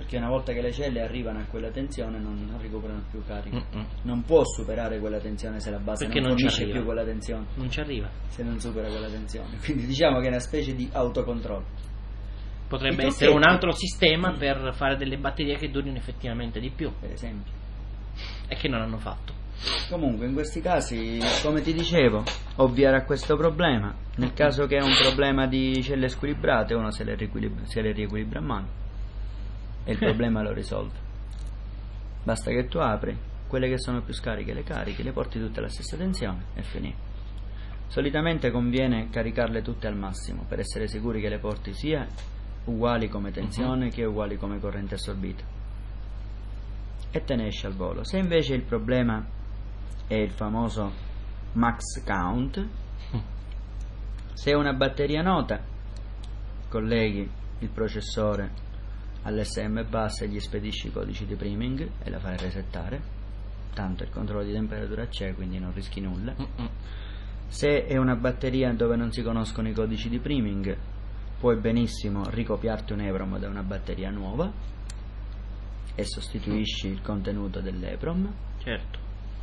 perché una volta che le celle arrivano a quella tensione non recuperano più carica. Non può superare quella tensione se la base perché non fornisce più quella tensione. Non ci arriva. Se non supera quella tensione. Quindi diciamo che è una specie di autocontrollo. Potrebbe essere un altro sistema per fare delle batterie che durino effettivamente di più, per esempio. E che non hanno fatto. Comunque in questi casi, come ti dicevo, ovviare a questo problema. Nel caso che è un problema di celle squilibrate, uno se le riequilibra a mano e il problema lo risolve. Basta che tu apri quelle che sono più scariche, le carichi, le porti tutte alla stessa tensione e finito. Solitamente conviene caricarle tutte al massimo per essere sicuri che le porti sia uguali come tensione che uguali come corrente assorbita, e te ne esci al volo. Se invece il problema è il famoso max count, se una batteria nota, colleghi il processore all'SM bus e gli spedisci i codici di priming e la fai resettare, tanto il controllo di temperatura c'è, quindi non rischi nulla. Se è una batteria dove non si conoscono i codici di priming, puoi benissimo ricopiarti un EEPROM da una batteria nuova e sostituisci il contenuto dell'EEPROM. Certo.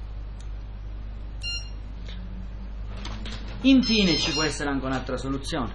Infine ci può essere anche un'altra soluzione.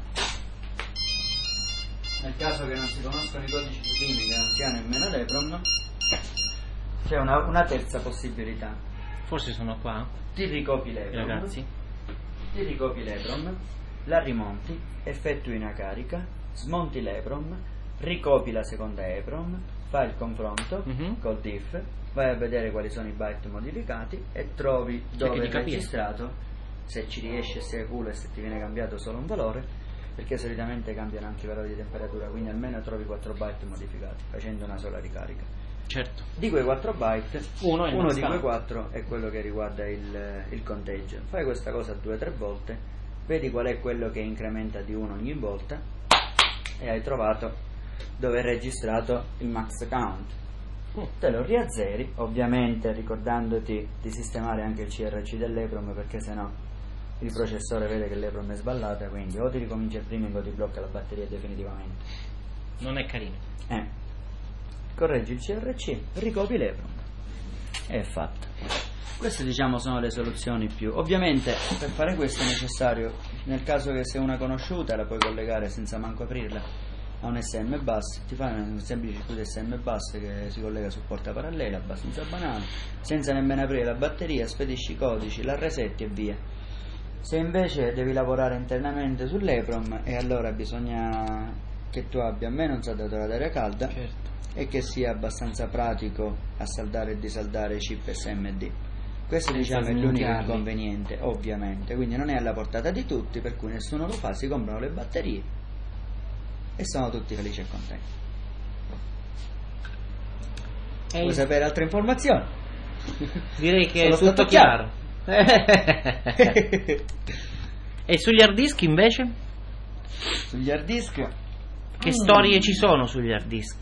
Nel caso che non si conoscono i codici di priming e non sia nemmeno l'EEPROM, c'è una terza possibilità. Forse sono qua. Ti ricopi l'EEPROM, ragazzi. Ti ricopi l'EEPROM, la rimonti, effettui una carica, smonti l'EEPROM, ricopi la seconda EEPROM, fai il confronto col diff, vai a vedere quali sono i byte modificati e trovi dove è registrato, se ci riesci e sei culo e se ti viene cambiato solo un valore, perché solitamente cambiano anche i valori di temperatura, quindi almeno trovi 4 byte modificati facendo una sola ricarica. Certo. Di quei 4 byte, uno di quei 4 è quello che riguarda il conteggio. Fai questa cosa 2 o 3 volte, vedi qual è quello che incrementa di 1 ogni volta e hai trovato dove è registrato il max count. Te lo riazzeri, ovviamente ricordandoti di sistemare anche il CRC dell'EEPROM, perché sennò il processore vede che l'EEPROM è sballata, quindi o ti ricomincia il priming o ti blocca la batteria definitivamente. Non è carino. Correggi il CRC, ricopi l'EEPROM e è fatto. Queste diciamo sono le soluzioni più. Ovviamente per fare questo è necessario, nel caso che sia una conosciuta la puoi collegare senza manco aprirla a un SM bus, ti fai un semplice circuito SM bus che si collega su porta parallela, abbastanza banale, senza nemmeno aprire la batteria, spedisci i codici, la resetti e via. Se invece devi lavorare internamente sull'EEPROM, e allora bisogna che tu abbia almeno un saldatore ad aria calda, certo, e che sia abbastanza pratico a saldare e disaldare i chip SMD. Questo diciamo è l'unico inconveniente, ovviamente, quindi non è alla portata di tutti, per cui nessuno lo fa, si comprano le batterie e sono tutti felici e contenti. Vuoi sapere altre informazioni? Direi che è tutto chiaro. E sugli hard disk invece? Sugli hard disk? Che storie ci sono sugli hard disk?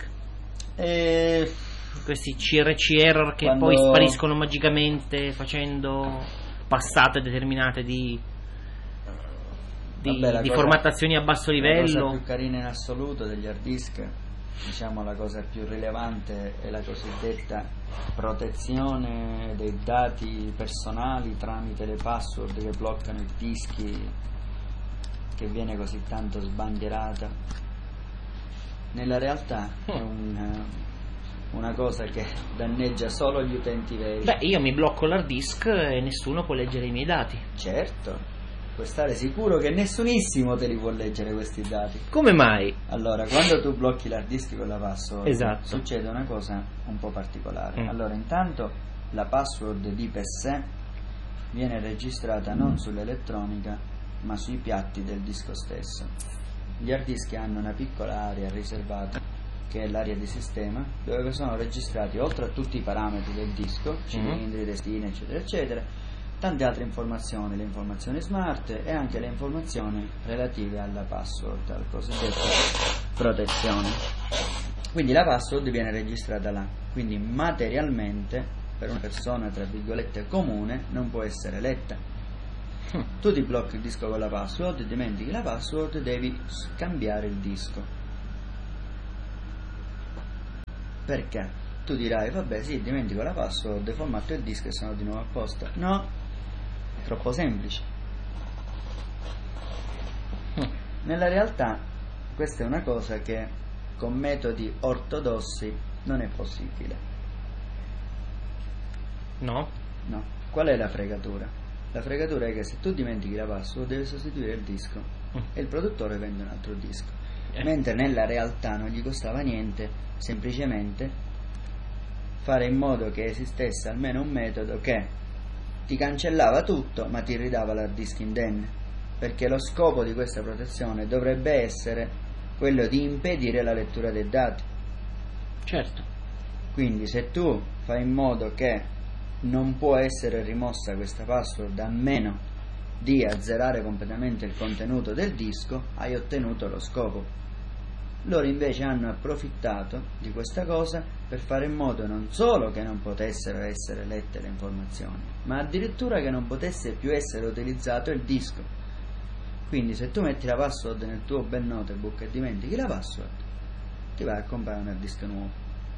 Questi CRC error che poi spariscono magicamente facendo passate determinate di formattazioni a basso livello. La cosa più carina in assoluto degli hard disk, diciamo la cosa più rilevante, è la cosiddetta protezione dei dati personali tramite le password che bloccano i dischi, che viene così tanto sbandierata. Nella realtà è una cosa che danneggia solo gli utenti veri. Beh, io mi blocco l'hard disk e nessuno può leggere i miei dati. Certo, puoi stare sicuro che nessunissimo te li può leggere questi dati. Come mai? Allora, quando tu blocchi l'hard disk con la password, esatto, succede una cosa un po' particolare. Allora, intanto la password di per sé viene registrata non sull'elettronica ma sui piatti del disco stesso. Gli hard disk hanno una piccola area riservata, che è l'area di sistema, dove sono registrati, oltre a tutti i parametri del disco, cilindri, testine, eccetera eccetera, tante altre informazioni, le informazioni smart e anche le informazioni relative alla password, alla cosiddetta protezione. Quindi la password viene registrata là, quindi materialmente per una persona tra virgolette comune non può essere letta. Tu ti blocchi il disco con la password, dimentichi la password, devi scambiare il disco. Perché? Tu dirai, vabbè sì, dimentico la password, formatto il disco e sono di nuovo a posto. No, è troppo semplice. Nella realtà questa è una cosa che con metodi ortodossi non è possibile. No? No. Qual è la fregatura? La fregatura è che se tu dimentichi la password devi sostituire il disco e il produttore vende un altro disco. Mentre nella realtà non gli costava niente semplicemente fare in modo che esistesse almeno un metodo che ti cancellava tutto ma ti ridava l'hard disk indenne, perché lo scopo di questa protezione dovrebbe essere quello di impedire la lettura dei dati. Certo. Quindi se tu fai in modo che non può essere rimossa questa password a meno di azzerare completamente il contenuto del disco, hai ottenuto lo scopo. Loro invece hanno approfittato di questa cosa per fare in modo non solo che non potessero essere lette le informazioni, ma addirittura che non potesse più essere utilizzato il disco. Quindi se tu metti la password nel tuo bel notebook e dimentichi la password, ti vai a comprare un hard disk nuovo.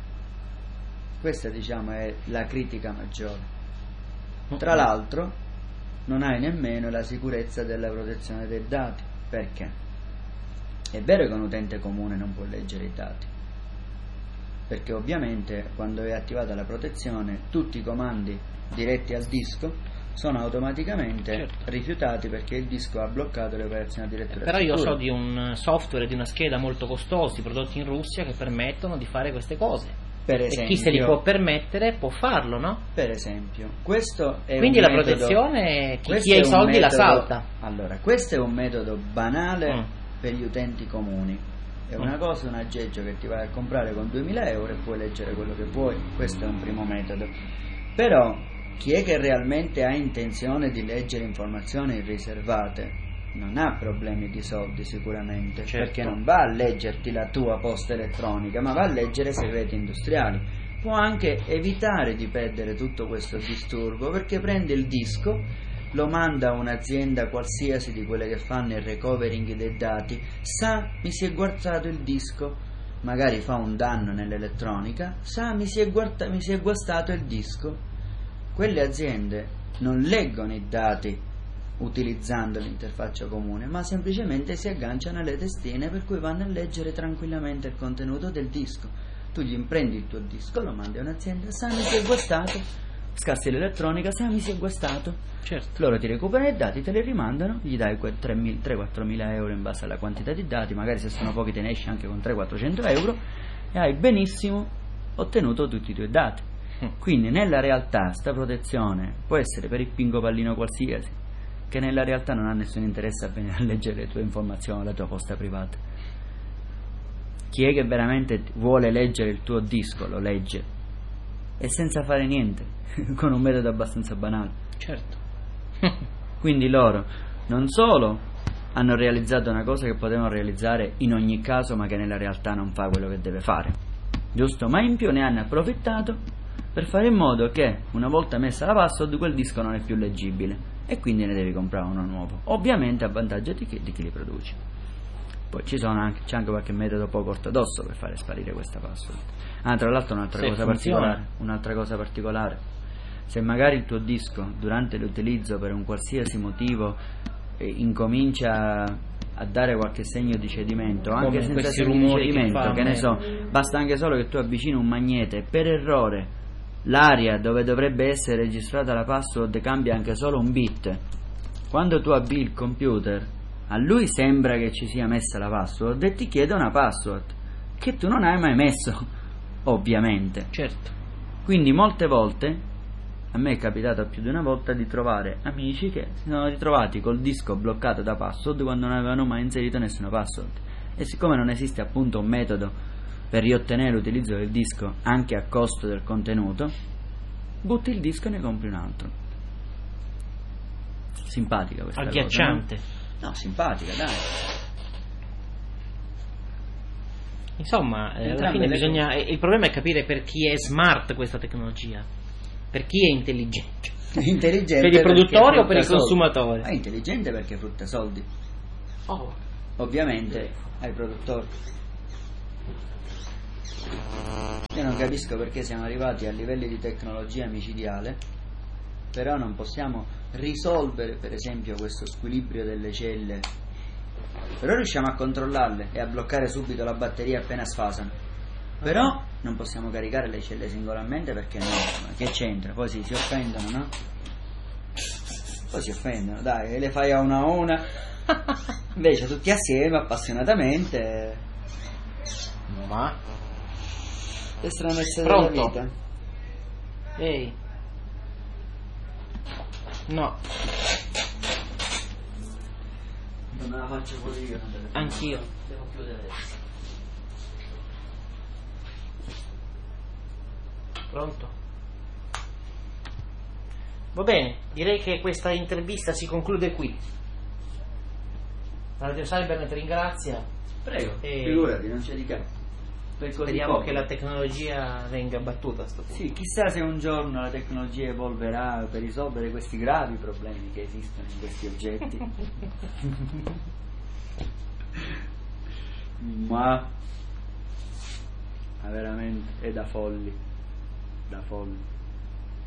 Questa, diciamo, è la critica maggiore. Tra l'altro non hai nemmeno la sicurezza della protezione dei dati. Perché? È vero che un utente comune non può leggere i dati, perché ovviamente quando è attivata la protezione tutti i comandi diretti al disco sono automaticamente rifiutati perché il disco ha bloccato le operazioni addirittura. Però io so di un software, di una scheda molto costosi prodotti in Russia che permettono di fare queste cose. Per esempio, e chi se li può permettere può farlo, no? Per esempio, questo è quindi un la metodo, protezione chi ha i soldi la salta. Allora, questo è un metodo banale per gli utenti comuni. È una cosa, un aggeggio che ti vai a comprare con 2000 euro e puoi leggere quello che vuoi. Questo è un primo metodo. Però chi è che realmente ha intenzione di leggere informazioni riservate non ha problemi di soldi sicuramente, perché non va a leggerti la tua posta elettronica, ma va a leggere segreti industriali. Può anche evitare di perdere tutto questo disturbo perché prende il disco, lo manda a un'azienda qualsiasi di quelle che fanno il recovering dei dati, sa mi si è guardato il disco, magari fa un danno nell'elettronica, sa mi si è guastato il disco. Quelle aziende non leggono i dati utilizzando l'interfaccia comune, ma semplicemente si agganciano alle testine per cui vanno a leggere tranquillamente il contenuto del disco. Tu gli prendi il tuo disco, lo mandi a un'azienda, sa mi si è guastato, scassi l'elettronica, sa mi si è guastato. Certo. Loro ti recuperano i dati, te li rimandano, gli dai 3-4 mila euro in base alla quantità di dati, magari se sono pochi te ne esci anche con 300-400 euro e hai benissimo ottenuto tutti i tuoi dati. Quindi nella realtà sta protezione può essere per il pingo pallino qualsiasi che nella realtà non ha nessun interesse a venire a leggere le tue informazioni, la tua posta privata. Chi è che veramente vuole leggere il tuo disco lo legge e senza fare niente con un metodo abbastanza banale. Certo. Quindi loro non solo hanno realizzato una cosa che potevano realizzare in ogni caso ma che nella realtà non fa quello che deve fare, giusto? Ma in più ne hanno approfittato per fare in modo che una volta messa la password quel disco non è più leggibile e quindi ne devi comprare uno nuovo, ovviamente a vantaggio di chi li produce. Poi c'è anche qualche metodo poco ortodosso per fare sparire questa password. Tra l'altro un'altra cosa particolare, se magari il tuo disco durante l'utilizzo per un qualsiasi motivo incomincia a dare qualche segno di cedimento, anche senza segno di cedimento, che ne so, basta anche solo che tu avvicini un magnete e per errore l'area dove dovrebbe essere registrata la password cambia anche solo un bit, quando tu avvii il computer a lui sembra che ci sia messa la password e ti chiede una password che tu non hai mai messo, ovviamente. Certo. Quindi molte volte a me è capitato più di una volta di trovare amici che si sono ritrovati col disco bloccato da password quando non avevano mai inserito nessuna password, e siccome non esiste appunto un metodo per riottenere l'utilizzo del disco anche a costo del contenuto, butti il disco e ne compri un altro. Simpatica questa agghiacciante cosa, no, simpatica, dai. Insomma, alla fine bisogna, il problema è capire per chi è smart questa tecnologia, per chi è intelligente. Intelligente per i produttori o per i consumatori? È intelligente perché frutta soldi. Ovviamente ai produttori. Io non capisco perché siamo arrivati a livelli di tecnologia micidiale, però non possiamo risolvere per esempio questo squilibrio delle celle, però riusciamo a controllarle e a bloccare subito la batteria appena sfasano, però non possiamo caricare le celle singolarmente perché no, ma che c'entra? Poi si offendono, no? Poi si offendono, dai, le fai a una invece tutti assieme appassionatamente. Ma che stranezza della pronto? vita. Ehi, no, Non me la faccio pure io. anch'io devo chiudere adesso. Pronto? Va bene, direi che questa intervista si conclude qui. Radio Cybernet ringrazia. Prego, E figurati, non c'è di che. Per così speriamo poco. che la tecnologia venga battuta a sto punto. Sì, chissà se un giorno la tecnologia evolverà per risolvere questi gravi problemi che esistono in questi oggetti. Ma veramente è da folli, da folli.